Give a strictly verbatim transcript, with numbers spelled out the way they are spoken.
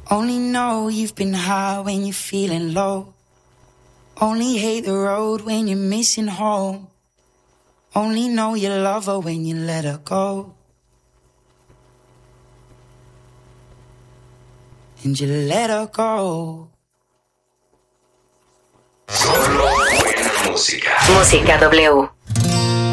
Only know you've been high when you're feeling low. Only hate the road when you're missing home. Only know you love her when you let her go. And you let her go. Solo buena música. Música W.